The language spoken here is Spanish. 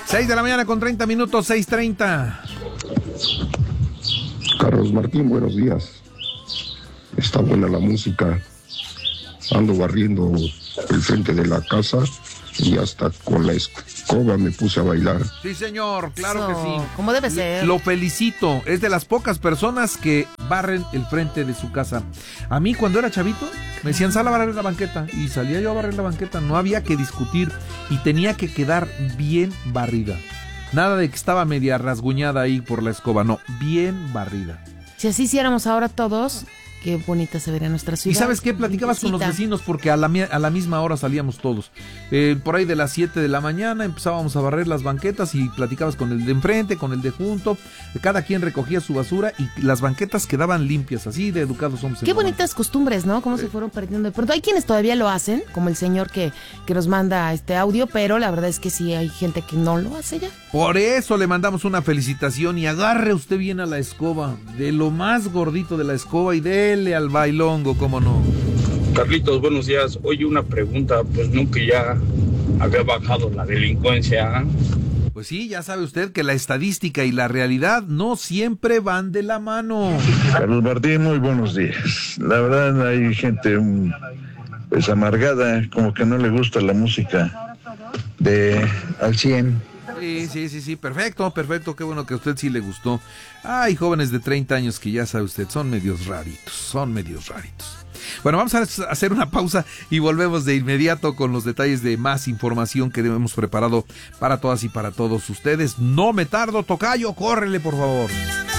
6 de la mañana con 30 minutos, 6:30. Carlos Martín, buenos días. Está buena la música. Ando barriendo el frente de la casa y hasta con la escoba me puse a bailar. Sí, señor, claro que sí. Como debe ser. Lo felicito. Es de las pocas personas que barren el frente de su casa. A mí, cuando era chavito, me decían, sal a barrer la banqueta. Y salía yo a barrer la banqueta. No había que discutir y tenía que quedar bien barrida. Nada de que estaba media rasguñada ahí por la escoba. No, bien barrida. Si así hiciéramos ahora todos, qué bonita se vería nuestra ciudad. ¿Y sabes qué? Platicabas con los vecinos porque a la misma hora salíamos todos. Por ahí de las 7 de la mañana empezábamos a barrer las banquetas y platicabas con el de enfrente, con el de junto. Cada quien recogía su basura y las banquetas quedaban limpias. Así de educados somos. Qué bonitas costumbres, ¿no? Cómo se fueron perdiendo de pronto. Hay quienes todavía lo hacen, como el señor que nos manda este audio, pero la verdad es que sí hay gente que no lo hace ya. Por eso le mandamos una felicitación y agarre usted bien a la escoba, de lo más gordito de la escoba y dele al bailongo, cómo no. Carlitos, buenos días. Oye, una pregunta, pues nunca ya había bajado la delincuencia. Pues sí, ya sabe usted que la estadística y la realidad no siempre van de la mano. Carlos Martín, muy buenos días. La verdad hay gente pues amargada, como que no le gusta la música de al 100. Sí, perfecto, qué bueno que a usted sí le gustó. Ay, jóvenes de 30 años que ya sabe usted, son medios raritos. Bueno, vamos a hacer una pausa y volvemos de inmediato con los detalles de más información que hemos preparado para todas y para todos ustedes. No me tardo, tocayo, córrele por favor.